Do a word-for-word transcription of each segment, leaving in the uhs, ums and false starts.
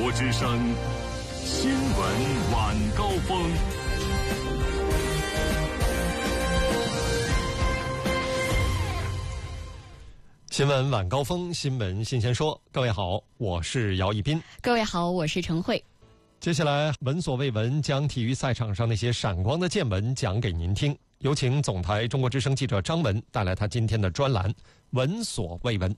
国之声新闻晚高峰。 新闻晚高峰，新闻新鲜说。各位好，我是姚一斌。 各位好，我是陈慧。 接下来闻所未闻，将体育赛场上那些闪光的见闻讲给您听。有请总台中国之声记者张文带来他今天的专栏《闻所未闻》。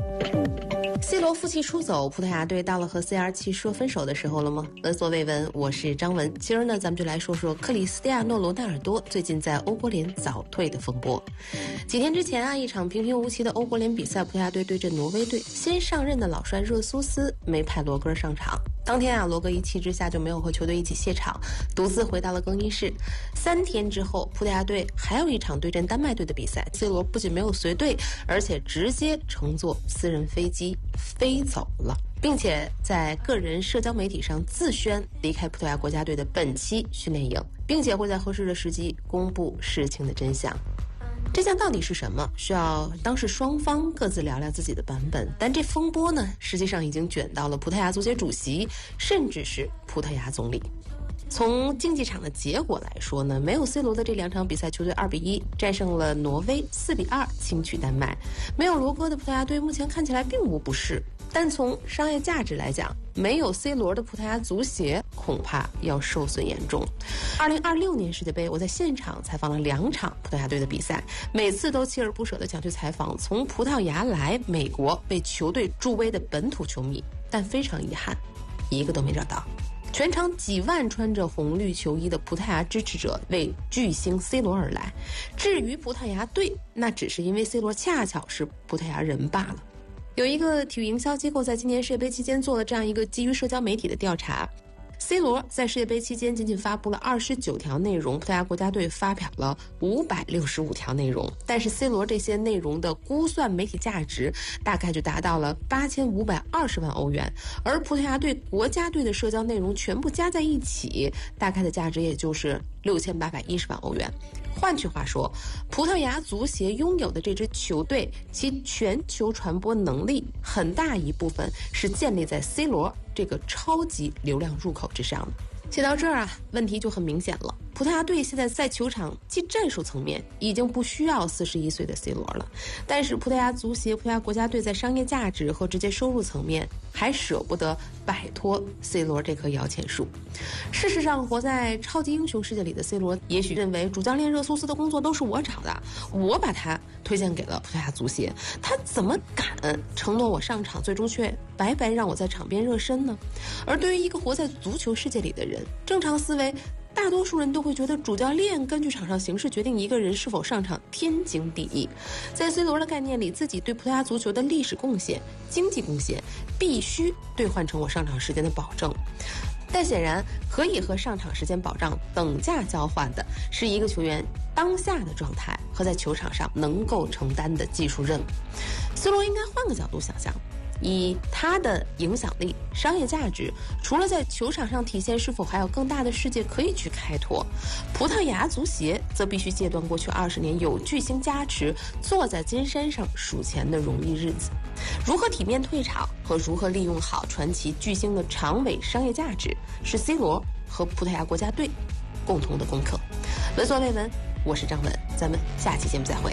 C 罗负气出走，葡萄牙队到了和 C R 七说分手的时候了吗？闻所未闻，我是张文。今儿呢，咱们就来说说克里斯蒂亚诺·罗纳尔多最近在欧国联早退的风波。几天之前啊，一场平平无奇的欧国联比赛，葡萄牙队对阵挪威队，新上任的老帅热苏斯没派罗格上场。当天啊，罗格一气之下就没有和球队一起卸场，独自回到了更衣室。三天之后，葡萄牙队还有一场对阵丹麦队的比赛 ，C 罗不仅没有随队，而且直接乘坐私人飞机飞走了，并且在个人社交媒体上自宣离开葡萄牙国家队的本期训练营，并且会在合适的时机公布事情的真相。真相到底是什么？需要当事双方各自聊聊自己的版本。但这风波呢，实际上已经卷到了葡萄牙足协主席，甚至是葡萄牙总理。从竞技场的结果来说呢，没有 C 罗的这两场比赛，球队二比一战胜了挪威，四比二轻取丹麦。没有罗哥的葡萄牙队目前看起来并无不适，但从商业价值来讲，没有 C 罗的葡萄牙足协恐怕要受损严重。二零二六年世界杯，我在现场采访了两场葡萄牙队的比赛，每次都锲而不舍地想去采访从葡萄牙来美国为球队助威的本土球迷，但非常遗憾，一个都没找到。全场几万穿着红绿球衣的葡萄牙支持者为巨星 C 罗而来，至于葡萄牙队，那只是因为 C 罗恰巧是葡萄牙人罢了。有一个体育营销机构在今年世界杯期间做了这样一个基于社交媒体的调查， C 罗在世界杯期间仅仅发布了二十九条内容，葡萄牙国家队发表了五百六十五条内容，但是 C 罗这些内容的估算媒体价值大概就达到了八千五百二十万欧元，而葡萄牙队国家队的社交内容全部加在一起，大概的价值也就是六千八百一十万欧元。换句话说，葡萄牙足协拥有的这支球队，其全球传播能力很大一部分是建立在 C 罗这个超级流量入口之上的。写到这儿啊，问题就很明显了。葡萄牙队现在在球场技战术层面已经不需要四十一岁的 C 罗了，但是葡萄牙足协、葡萄牙国家队在商业价值和直接收入层面还舍不得摆脱 C 罗这棵摇钱树。事实上，活在超级英雄世界里的 C 罗也许认为主教练热苏斯的工作都是我找的，我把他推荐给了葡萄牙足协，他怎么敢承诺我上场，最终却白白让我在场边热身呢？而对于一个活在足球世界里的人，正常思维大多数人都会觉得主教练根据场上形势决定一个人是否上场天经地义。在 C 罗的概念里，自己对葡萄牙足球的历史贡献、经济贡献必须兑换成我上场时间的保证。但显然，可以和上场时间保障等价交换的是一个球员当下的状态和在球场上能够承担的技术任务。C 罗应该换个角度想象，以他的影响力、商业价值，除了在球场上体现，是否还有更大的世界可以去开拓？葡萄牙足协则必须戒断过去二十年有巨星加持、坐在金山上数钱的容易日子。如何体面退场和如何利用好传奇巨星的长尾商业价值，是 C 罗和葡萄牙国家队共同的功课。闻所未闻，我是张文，咱们下期节目再会。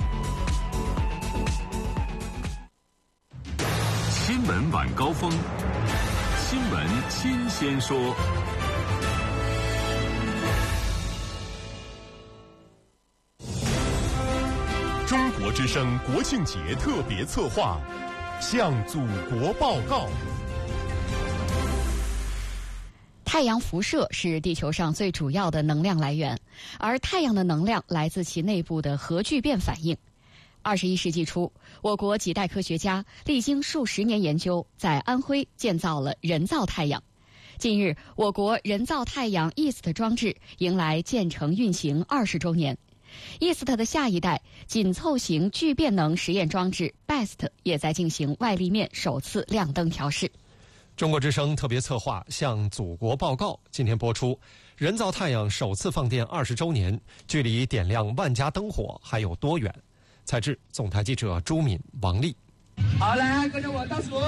新闻晚高峰，新闻新鲜说。 中国之声国庆节特别策划，向祖国报告。 太阳辐射是地球上最主要的能量来源，而太阳的能量来自其内部的核聚变反应。二十一世纪初，我国几代科学家历经数十年研究，在安徽建造了人造太阳。近日，我国人造太阳 E A S T 装置迎来建成运行二十周年。E A S T 的下一代紧凑型聚变能实验装置 B E S T 也在进行外立面首次亮灯调试。 中国之声特别策划向祖国报告，今天播出。人造太阳首次放电二十周年，距离点亮万家灯火还有多远？采制总台记者朱敏、王丽。 好，来跟着我倒数。